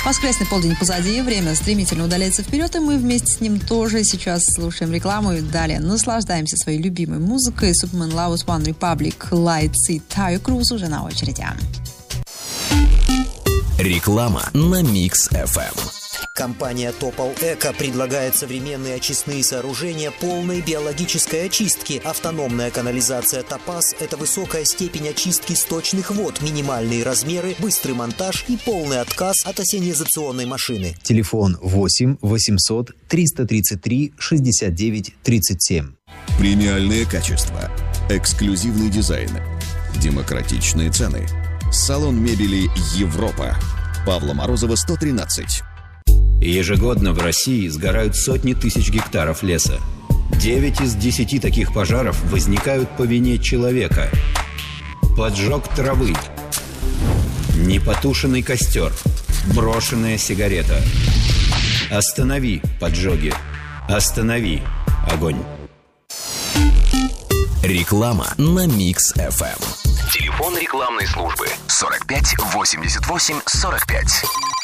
Воскресный полдень позади, время стремительно удаляется вперед, и мы вместе с ним тоже сейчас слушаем рекламу и далее наслаждаемся своей любимой музыкой. Superman Loves One Republic, Lights и Taio Cruz уже на очереди. Реклама на Mix FM. Компания Topol Eco предлагает современные очистные сооружения полной биологической очистки. Автономная канализация Topaz – это высокая степень очистки сточных вод, минимальные размеры, быстрый монтаж и полный отказ от ассенизационной машины. Телефон 8 800 333 69 37. Премиальное качество, эксклюзивный дизайн, демократичные цены. Салон мебели «Европа». Павла Морозова, 113. Ежегодно в России сгорают сотни тысяч гектаров леса. 9 из 10 таких пожаров возникают по вине человека. Поджог травы, непотушенный костер, брошенная сигарета. Останови поджоги. Останови огонь. Реклама на Mix FM. Телефон рекламной службы 45 88 45.